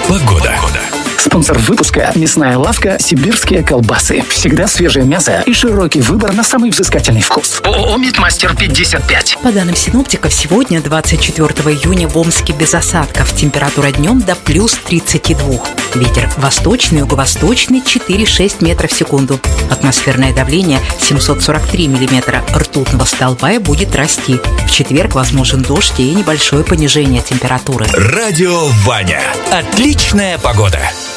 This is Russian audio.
Погода. Спонсор выпуска – мясная лавка «Сибирские колбасы». Всегда свежее мясо и широкий выбор на самый взыскательный вкус. ООО «Мидмастер 55». По данным синоптиков, сегодня, 24 июня, в Омске без осадков. Температура днем до плюс 32. Ветер восточный, юго-восточный 4,6 метров в секунду. Атмосферное давление 743 миллиметра ртутного столба будет расти. В четверг возможен дождь и небольшое понижение температуры. Радио Ваня. Отличная погода.